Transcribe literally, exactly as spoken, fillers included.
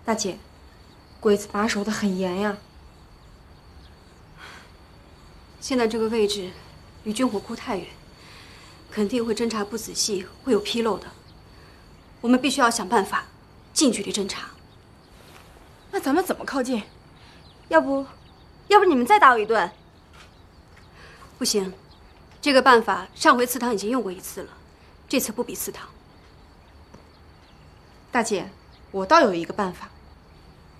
大姐，鬼子把守的很严呀。 现在这个位置离军火库太远，肯定会侦查不仔细，会有纰漏的。我们必须要想办法近距离侦查。 那咱们怎么靠近？ 要不，要不你们再打我一顿？ 不行，这个办法上回祠堂已经用过一次了，这次不比祠堂。 大姐，我倒有一个办法。